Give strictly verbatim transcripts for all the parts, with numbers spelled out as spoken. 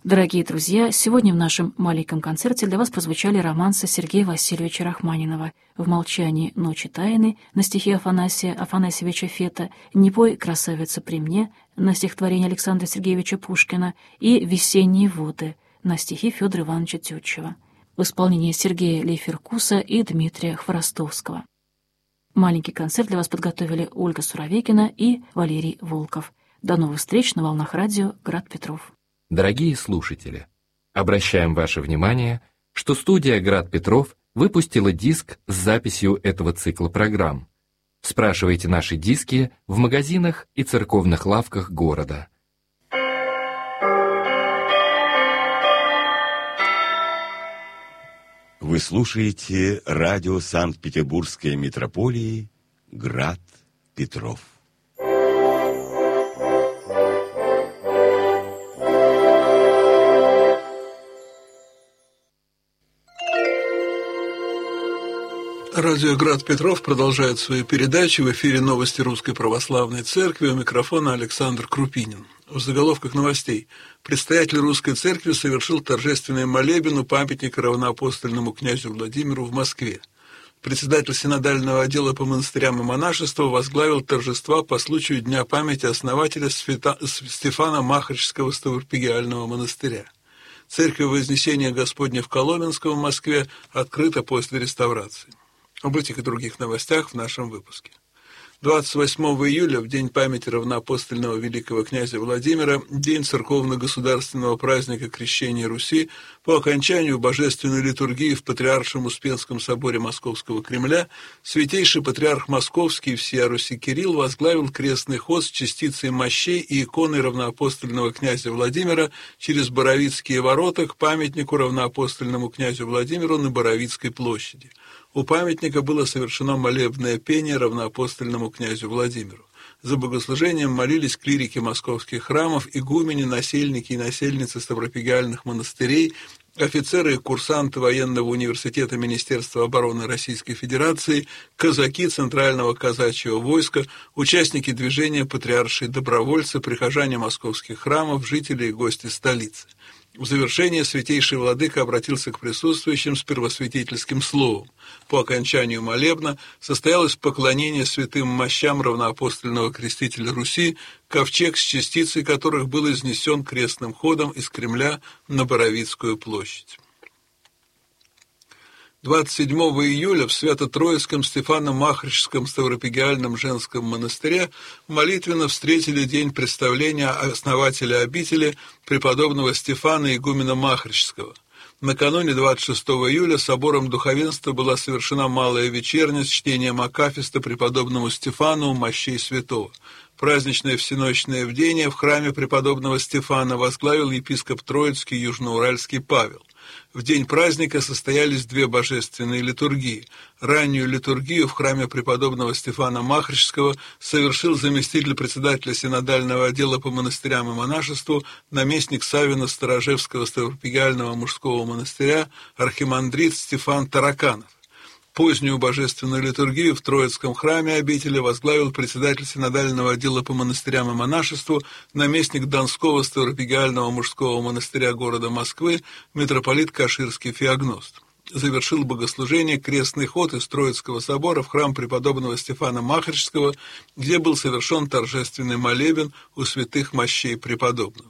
Дорогие друзья, сегодня в нашем маленьком концерте для вас прозвучали романсы Сергея Васильевича Рахманинова «В молчании ночи тайны» на стихи Афанасия Афанасьевича Фета, «Не пой, красавица, при мне» на стихотворение Александра Сергеевича Пушкина и «Весенние воды» на стихи Федора Ивановича Тютчева в исполнении Сергея Лейферкуса и Дмитрия Хворостовского. Маленький концерт для вас подготовили Ольга Суровикина и Валерий Волков. До новых встреч на волнах радио «Град Петров». Дорогие слушатели, обращаем ваше внимание, что студия «Град Петров» выпустила диск с записью этого цикла программ. Спрашивайте наши диски в магазинах и церковных лавках города. Вы слушаете радио Санкт-Петербургской митрополии «Град Петров». Радио «Град Петров» продолжает свои передачи. В эфире новости Русской Православной Церкви. У микрофона Александр Крупинин. В заголовках новостей. Предстоятель Русской Церкви совершил торжественный молебен у памятника равноапостольному князю Владимиру в Москве. Председатель синодального отдела по монастырям и монашеству возглавил торжества по случаю Дня памяти основателя Света... Стефана Махричского Ставропигиального монастыря. Церковь Вознесения Господня в Коломенском в Москве открыта после реставрации. Об этих и других новостях в нашем выпуске. двадцать восьмого июля, в день памяти равноапостольного великого князя Владимира, день церковно-государственного праздника Крещения Руси, по окончанию божественной литургии в Патриаршем Успенском соборе Московского Кремля, святейший патриарх Московский и всея Руси Кирилл возглавил крестный ход с частицей мощей и иконой равноапостольного князя Владимира через Боровицкие ворота к памятнику равноапостольному князю Владимиру на Боровицкой площади. У памятника было совершено молебное пение равноапостольному князю Владимиру. За богослужением молились клирики московских храмов, игумени, насельники и насельницы ставропигиальных монастырей, офицеры и курсанты военного университета Министерства обороны Российской Федерации, казаки Центрального казачьего войска, участники движения «Патриаршие добровольцы», прихожане московских храмов, жители и гости столицы. В завершение святейший владыка обратился к присутствующим с первосвятительским словом. По окончанию молебна состоялось поклонение святым мощам равноапостольного крестителя Руси, ковчег с частицей которых был изнесен крестным ходом из Кремля на Боровицкую площадь. двадцать седьмого июля в Свято-Троицком Стефано-Махричском Ставропигиальном женском монастыре молитвенно встретили день представления основателя обители преподобного Стефана игумена Махричского. Накануне двадцать шестого июля собором духовенства была совершена малая вечерня с чтением акафиста преподобному Стефану мощей святого. Праздничное всеночное бдение в храме преподобного Стефана возглавил епископ Троицкий Южноуральский Павел. В день праздника состоялись две божественные литургии. Раннюю литургию в храме преподобного Стефана Махричского совершил заместитель председателя синодального отдела по монастырям и монашеству, наместник Савина Старожевского Ставропигиального мужского монастыря, архимандрит Стефан Тараканов. Позднюю божественную литургию в Троицком храме обители возглавил председатель синодального отдела по монастырям и монашеству, наместник Донского Ставропигиального мужского монастыря города Москвы, митрополит Каширский Феогност. Завершил богослужение крестный ход из Троицкого собора в храм преподобного Стефана Махричского, где был совершен торжественный молебен у святых мощей преподобного.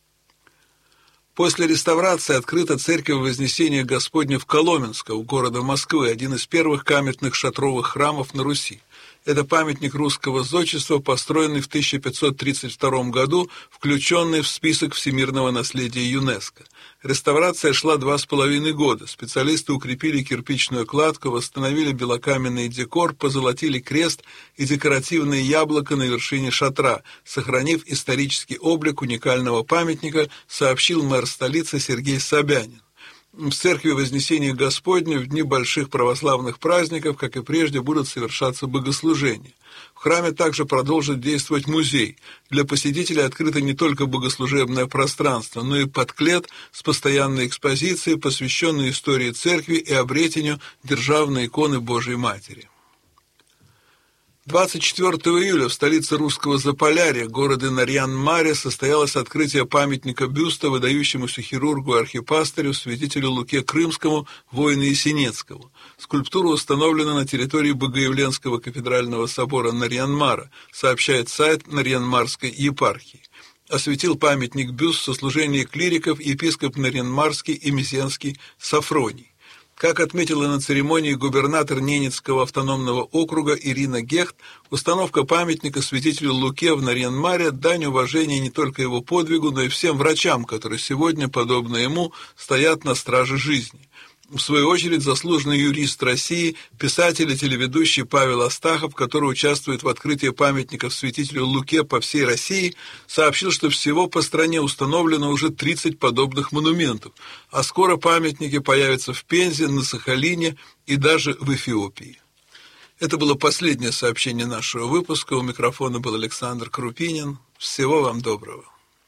После реставрации открыта церковь Вознесения Господня в Коломенском, у города Москвы, один из первых каменных шатровых храмов на Руси. Это памятник русского зодчества, построенный в тысяча пятьсот тридцать втором году, включенный в список всемирного наследия ЮНЕСКО. Реставрация шла два с половиной года. Специалисты укрепили кирпичную кладку, восстановили белокаменный декор, позолотили крест и декоративное яблоко на вершине шатра, сохранив исторический облик уникального памятника, сообщил мэр столицы Сергей Собянин. В церкви Вознесения Господня в дни больших православных праздников, как и прежде, будут совершаться богослужения. В храме также продолжит действовать музей. Для посетителей открыто не только богослужебное пространство, но и подклет с постоянной экспозицией, посвященной истории церкви и обретению державной иконы Божией Матери. двадцать четвёртого июля в столице русского Заполярья, городе Нарьян-Маре, состоялось открытие памятника бюста выдающемуся хирургу и архипастырю, святителю Луке Крымскому, воину Есенинскому. Скульптура установлена на территории Богоявленского кафедрального собора Нарьян-Мара, сообщает сайт Нарьян-Марской епархии. Осветил памятник бюст в сослужении клириков епископ Нарьян-Марский и Мессенский Сафроний. Как отметила на церемонии губернатор Ненецкого автономного округа Ирина Гехт, установка памятника святителю Луке в Нарьян-Маре – дань уважения не только его подвигу, но и всем врачам, которые сегодня, подобно ему, стоят на страже жизни. В свою очередь, заслуженный юрист России, писатель и телеведущий Павел Астахов, который участвует в открытии памятников святителю Луке по всей России, сообщил, что всего по стране установлено уже тридцать подобных монументов, а скоро памятники появятся в Пензе, на Сахалине и даже в Эфиопии. Это было последнее сообщение нашего выпуска. У микрофона был Александр Крупинин. Всего вам доброго.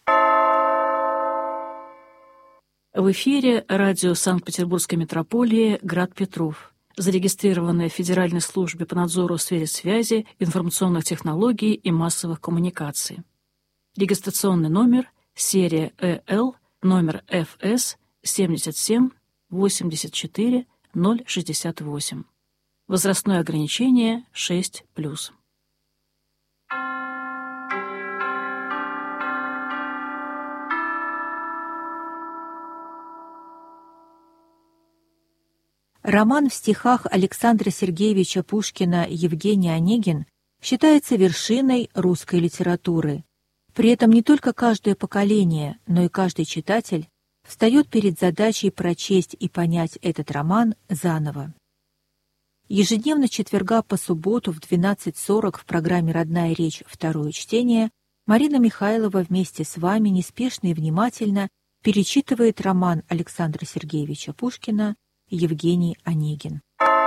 В эфире радио Санкт-Петербургской метрополии «Град Петров», зарегистрированное в Федеральной службе по надзору в сфере связи, информационных технологий и массовых коммуникаций. Регистрационный номер, серия Э Л, номер Ф С семьдесят семь восемьдесят четыре ноль шестьдесят восемь. Возрастное ограничение шесть плюс. Роман в стихах Александра Сергеевича Пушкина «Евгений Онегин» считается вершиной русской литературы. При этом не только каждое поколение, но и каждый читатель встает перед задачей прочесть и понять этот роман заново. Ежедневно с четверга по субботу в двенадцать сорок в программе «Родная речь. Второе чтение» Марина Михайлова вместе с вами неспешно и внимательно перечитывает роман Александра Сергеевича Пушкина «Евгений Онегин».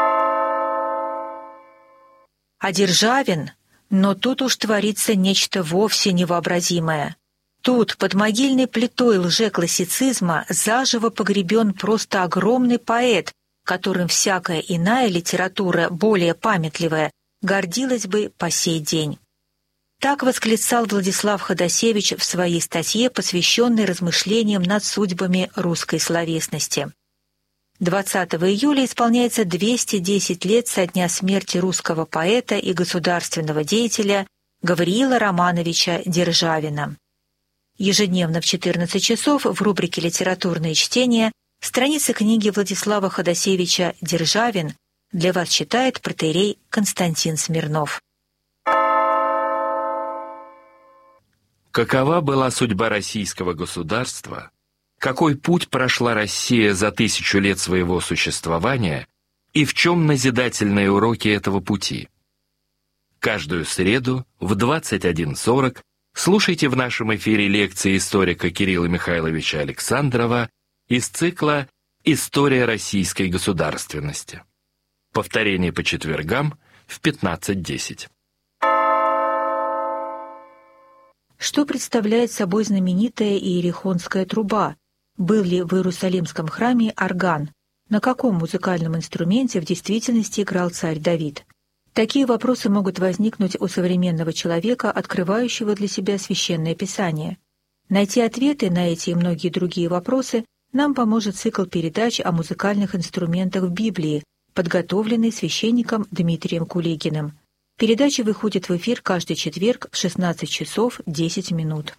А Державин, но тут уж творится нечто вовсе невообразимое. Тут, под могильной плитой лжеклассицизма, заживо погребен просто огромный поэт, которым всякая иная литература, более памятливая, гордилась бы по сей день. Так восклицал Владислав Ходосевич в своей статье, посвященной размышлениям над судьбами русской словесности. двадцатого июля исполняется двести десять лет со дня смерти русского поэта и государственного деятеля Гавриила Романовича Державина. Ежедневно в четырнадцать часов в рубрике «Литературные чтения» страницы книги Владислава Ходосевича «Державин» для вас читает протоиерей Константин Смирнов. Какова была судьба российского государства? Какой путь прошла Россия за тысячу лет своего существования и в чем назидательные уроки этого пути? Каждую среду в двадцать один сорок слушайте в нашем эфире лекции историка Кирилла Михайловича Александрова из цикла «История российской государственности». Повторение по четвергам в пятнадцать десять. Что представляет собой знаменитая иерихонская труба? Был ли в Иерусалимском храме орган? На каком музыкальном инструменте в действительности играл царь Давид? Такие вопросы могут возникнуть у современного человека, открывающего для себя Священное Писание. Найти ответы на эти и многие другие вопросы нам поможет цикл передач о музыкальных инструментах в Библии, подготовленный священником Дмитрием Кулигиным. Передача выходит в эфир каждый четверг в шестнадцать часов десять минут.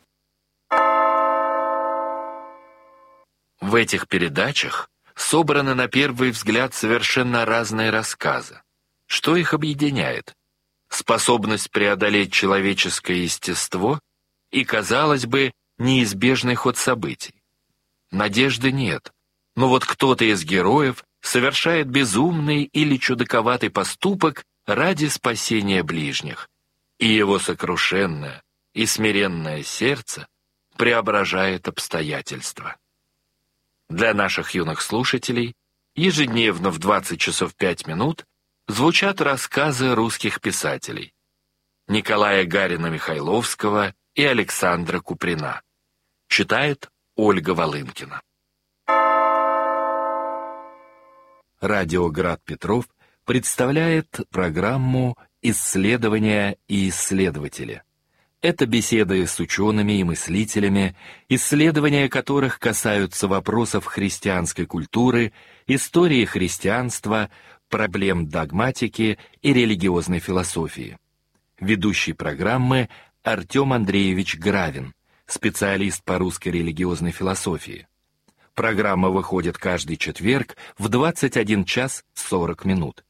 В этих передачах собраны на первый взгляд совершенно разные рассказы. Что их объединяет? Способность преодолеть человеческое естество и, казалось бы, неизбежный ход событий. Надежды нет, но вот кто-то из героев совершает безумный или чудаковатый поступок ради спасения ближних, и его сокрушенное и смиренное сердце преображает обстоятельства. Для наших юных слушателей ежедневно в двадцать часов пять минут звучат рассказы русских писателей Николая Гарина-Михайловского и Александра Куприна. Читает Ольга Волынкина. Радио «Град Петров» представляет программу Исследования и исследователи. Это беседы с учеными и мыслителями, исследования которых касаются вопросов христианской культуры, истории христианства, проблем догматики и религиозной философии. Ведущий программы Артем Андреевич Гравин, специалист по русской религиозной философии. Программа выходит каждый четверг в двадцать один час сорок минут.